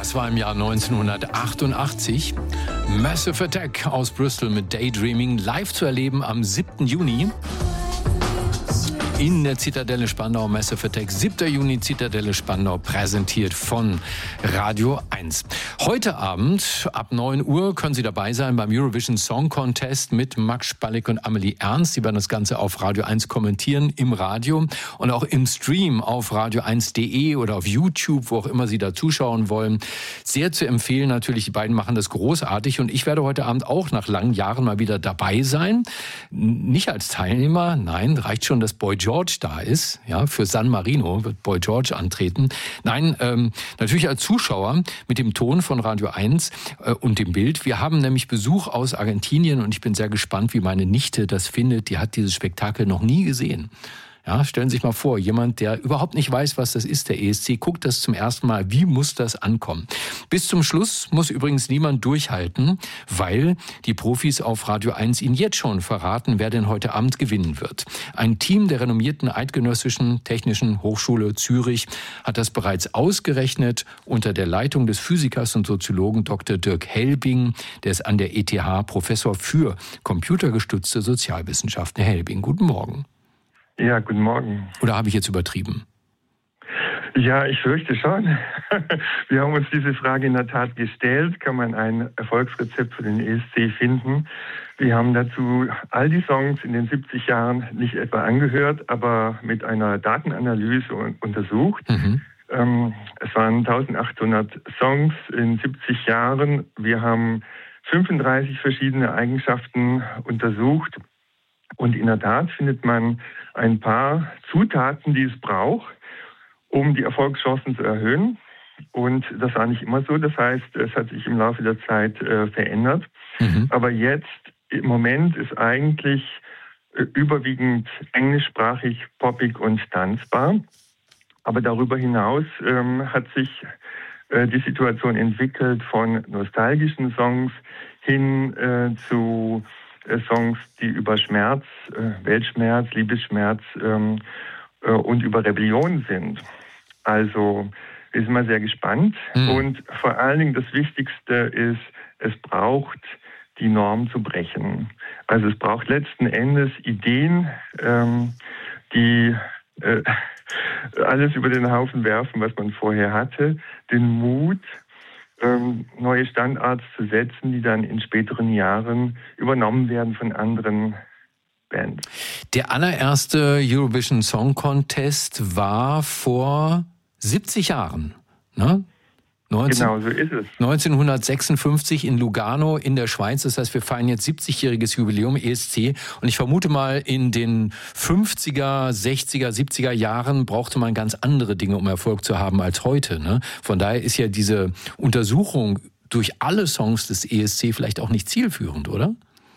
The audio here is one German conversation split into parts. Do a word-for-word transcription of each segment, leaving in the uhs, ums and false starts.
Das war im Jahr neunzehnhundertachtundachtzig. Massive Attack aus Bristol mit Daydreaming live zu erleben am siebten Juni. In der Zitadelle Spandau, Massive Attack, siebter Juni, Zitadelle Spandau, präsentiert von Radio eins. Heute Abend ab neun Uhr können Sie dabei sein beim Eurovision Song Contest mit Max Spalleck und Amelie Ernst. Sie werden das Ganze auf Radio eins kommentieren im Radio und auch im Stream auf radio eins punkt de oder auf YouTube, wo auch immer Sie da zuschauen wollen. Sehr zu empfehlen natürlich, die beiden machen das großartig und ich werde heute Abend auch nach langen Jahren mal wieder dabei sein. Nicht als Teilnehmer, nein, reicht schon, dass Boy George da ist, ja, für San Marino wird Boy George antreten. Nein, ähm, natürlich als Zuschauer mit dem Ton von Radio eins äh, und dem Bild. Wir haben nämlich Besuch aus Argentinien und ich bin sehr gespannt, wie meine Nichte das findet. Die hat dieses Spektakel noch nie gesehen. Ja, stellen Sie sich mal vor, jemand, der überhaupt nicht weiß, was das ist, der E S C, guckt das zum ersten Mal. Wie muss das ankommen? Bis zum Schluss muss übrigens niemand durchhalten, weil die Profis auf Radio eins Ihnen jetzt schon verraten, wer denn heute Abend gewinnen wird. Ein Team der renommierten Eidgenössischen Technischen Hochschule Zürich hat das bereits ausgerechnet unter der Leitung des Physikers und Soziologen Doktor Dirk Helbing. Der ist an der E T H Professor für computergestützte Sozialwissenschaften. Herr Helbing, guten Morgen. Ja, guten Morgen. Oder habe ich jetzt übertrieben? Ja, ich fürchte schon. Wir haben uns diese Frage in der Tat gestellt. Kann man ein Erfolgsrezept für den E S C finden? Wir haben dazu all die Songs in den siebzig Jahren nicht etwa angehört, aber mit einer Datenanalyse untersucht. Mhm. Ähm, es waren eintausendachthundert Songs in siebzig Jahren. Wir haben fünfunddreißig verschiedene Eigenschaften untersucht. Und in der Tat findet man ein paar Zutaten, die es braucht, um die Erfolgschancen zu erhöhen. Und das war nicht immer so. Das heißt, es hat sich im Laufe der Zeit äh, verändert. Mhm. Aber jetzt, im Moment, ist eigentlich äh, überwiegend englischsprachig, poppig und tanzbar. Aber darüber hinaus ähm, hat sich äh, die Situation entwickelt von nostalgischen Songs hin äh, zu Songs, die über Schmerz, äh, Weltschmerz, Liebesschmerz ähm, äh, und über Rebellion sind. Also wir sind mal sehr gespannt. Mhm. Und vor allen Dingen das Wichtigste ist, es braucht die Norm zu brechen. Also es braucht letzten Endes Ideen, ähm, die äh, alles über den Haufen werfen, was man vorher hatte, den Mut, neue Standards zu setzen, die dann in späteren Jahren übernommen werden von anderen Bands. Der allererste Eurovision Song Contest war vor siebzig Jahren, ne? neunzehn, genau, so ist es. neunzehnhundertsechsundfünfzig in Lugano in der Schweiz. Das heißt, wir feiern jetzt siebzigjähriges Jubiläum E S C. Und ich vermute mal, in den fünfziger, sechziger, siebziger Jahren brauchte man ganz andere Dinge, um Erfolg zu haben als heute. Ne? Von daher ist ja diese Untersuchung durch alle Songs des E S C vielleicht auch nicht zielführend, oder?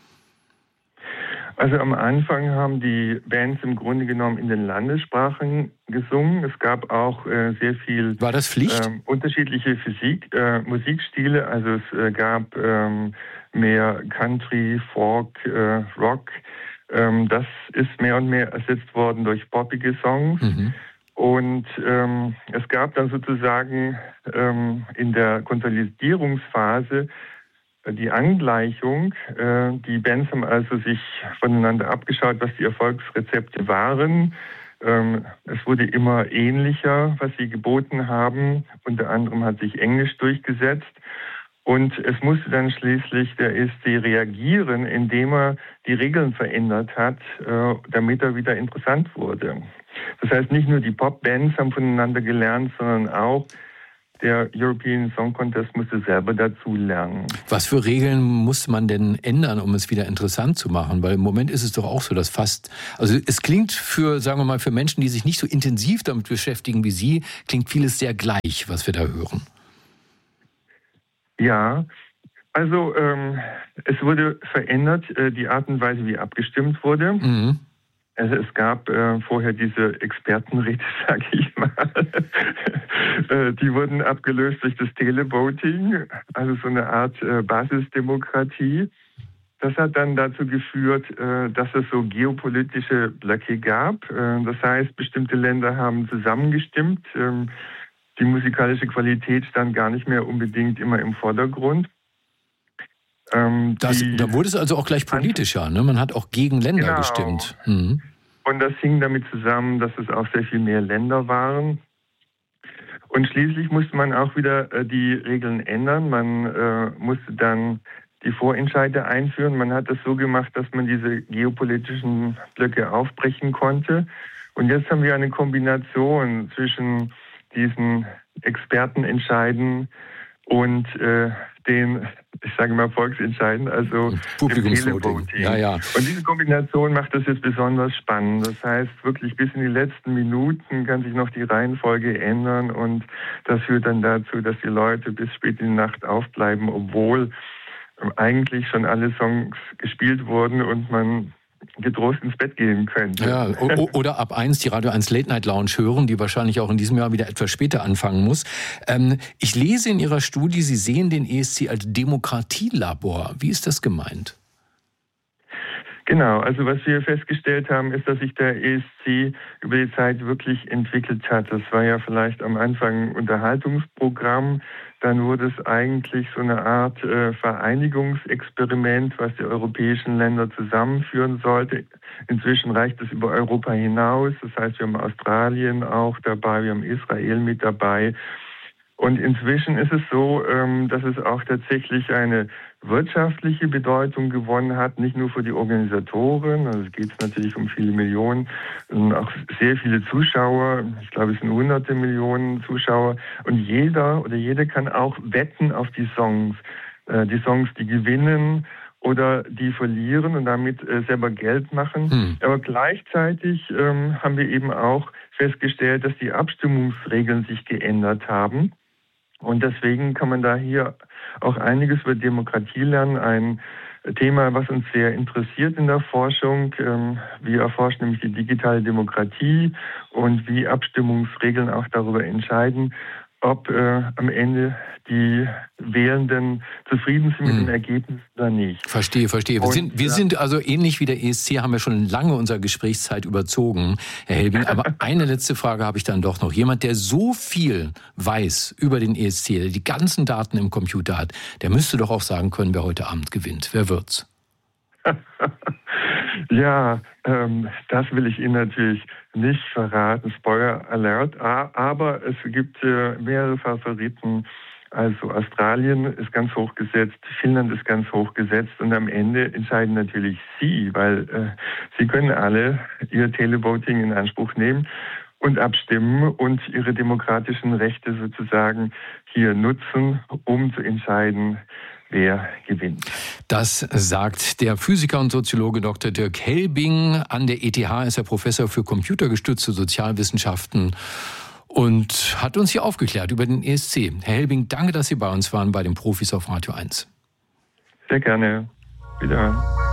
Also am Anfang haben die Bands im Grunde genommen in den Landessprachen gesungen. Es gab auch äh, sehr viel War das Pflicht? Ähm, unterschiedliche Physik, äh, Musikstile. Also es äh, gab ähm, mehr Country, Folk, äh, Rock. Ähm, das ist mehr und mehr ersetzt worden durch poppige Songs. Mhm. Und ähm, es gab dann sozusagen ähm, in der Konsolidierungsphase die Angleichung. Äh, die Bands haben also sich voneinander abgeschaut, was die Erfolgsrezepte waren. Ähm, es wurde immer ähnlicher, was sie geboten haben. Unter anderem hat sich Englisch durchgesetzt. Und es musste dann schließlich der E S C reagieren, indem er die Regeln verändert hat, äh, damit er wieder interessant wurde. Das heißt, nicht nur die Popbands haben voneinander gelernt, sondern auch der European Song Contest musste selber dazu lernen. Was für Regeln musste man denn ändern, um es wieder interessant zu machen? Weil im Moment ist es doch auch so, dass fast, also es klingt für, sagen wir mal, für Menschen, die sich nicht so intensiv damit beschäftigen wie Sie, klingt vieles sehr gleich, was wir da hören. Ja, also ähm, es wurde verändert, äh, die Art und Weise, wie abgestimmt wurde. Mhm. Also es gab äh, vorher diese Expertenräte, sage ich mal. äh, die wurden abgelöst durch das Televoting, also so eine Art äh, Basisdemokratie. Das hat dann dazu geführt, äh, dass es so geopolitische Blöcke gab. Äh, das heißt, bestimmte Länder haben zusammengestimmt. Ähm, die musikalische Qualität stand gar nicht mehr unbedingt immer im Vordergrund. Ähm, das, da wurde es also auch gleich politischer, ne? Man hat auch gegen Länder genau. gestimmt. Mhm. Und das hing damit zusammen, dass es auch sehr viel mehr Länder waren. Und schließlich musste man auch wieder äh, die Regeln ändern. Man äh, musste dann die Vorentscheide einführen. Man hat das so gemacht, dass man diese geopolitischen Blöcke aufbrechen konnte. Und jetzt haben wir eine Kombination zwischen diesen Expertenentscheiden und äh, den, ich sage mal, Volksentscheiden, also Publikumsvoting. Ja, ja. Und diese Kombination macht das jetzt besonders spannend. Das heißt, wirklich bis in die letzten Minuten kann sich noch die Reihenfolge ändern und das führt dann dazu, dass die Leute bis spät in die Nacht aufbleiben, obwohl eigentlich schon alle Songs gespielt wurden und man getrost ins Bett gehen könnte. Ja, oder ab eins die Radio eins Late Night Lounge hören, die wahrscheinlich auch in diesem Jahr wieder etwas später anfangen muss. Ähm, ich lese in Ihrer Studie, Sie sehen den E S C als Demokratielabor. Wie ist das gemeint? Genau, also was wir festgestellt haben, ist, dass sich der E S C über die Zeit wirklich entwickelt hat. Das war ja vielleicht am Anfang ein Unterhaltungsprogramm, dann wurde es eigentlich so eine Art äh, Vereinigungsexperiment, was die europäischen Länder zusammenführen sollte. Inzwischen reicht es über Europa hinaus, das heißt, wir haben Australien auch dabei, wir haben Israel mit dabei. Und inzwischen ist es so, dass es auch tatsächlich eine wirtschaftliche Bedeutung gewonnen hat, nicht nur für die Organisatoren, also es geht natürlich um viele Millionen, sondern auch sehr viele Zuschauer, ich glaube es sind hunderte Millionen Zuschauer und jeder oder jede kann auch wetten auf die Songs, die Songs, die gewinnen oder die verlieren und damit selber Geld machen. Hm. Aber gleichzeitig ähm, haben wir eben auch festgestellt, dass die Abstimmungsregeln sich geändert haben. Und deswegen kann man da hier auch einiges über Demokratie lernen. Ein Thema, was uns sehr interessiert in der Forschung. Wir erforschen nämlich die digitale Demokratie und wie Abstimmungsregeln auch darüber entscheiden, ob äh, am Ende die Wählenden zufrieden sind mit hm. dem Ergebnis oder nicht. Verstehe, verstehe. Wir, und, sind, wir ja. sind also ähnlich wie der E S C, haben wir schon lange unsere Gesprächszeit überzogen, Herr Helbing. Aber eine letzte Frage habe ich dann doch noch. Jemand, der so viel weiß über den E S C, der die ganzen Daten im Computer hat, der müsste doch auch sagen können, wer heute Abend gewinnt. Wer wird's? Ja, ähm, das will ich Ihnen natürlich nicht verraten, Spoiler Alert, aber es gibt äh, mehrere Favoriten. Also Australien ist ganz hoch gesetzt, Finnland ist ganz hoch gesetzt und am Ende entscheiden natürlich Sie, weil äh, Sie können alle Ihr Televoting in Anspruch nehmen und abstimmen und Ihre demokratischen Rechte sozusagen hier nutzen, um zu entscheiden, wer gewinnt. Das sagt der Physiker und Soziologe Doktor Dirk Helbing. An der E T H ist er Professor für computergestützte Sozialwissenschaften und hat uns hier aufgeklärt über den E S C. Herr Helbing, danke, dass Sie bei uns waren bei den Profis auf Radio eins. Sehr gerne. Wiederhören.